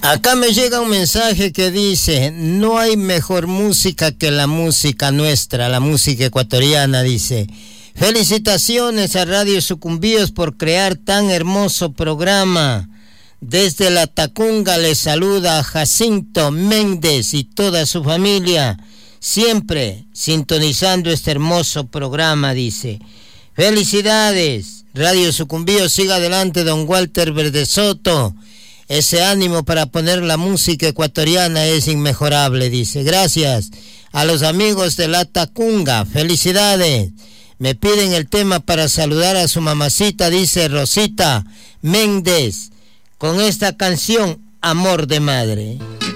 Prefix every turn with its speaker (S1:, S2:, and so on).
S1: Acá me llega un mensaje que dice: no hay mejor música que la música nuestra, la música ecuatoriana, dice. Felicitaciones a Radio Sucumbíos por crear tan hermoso programa. Desde La Tacunga les saluda a Jacinto Méndez y toda su familia, siempre sintonizando este hermoso programa, dice. Felicidades, Radio Sucumbíos, siga adelante, don Walter Verdesoto. Ese ánimo para poner la música ecuatoriana es inmejorable, dice. Gracias a los amigos de La Tacunga, felicidades. Me piden el tema para saludar a su mamacita, dice Rosita Méndez, con esta canción, Amor de Madre.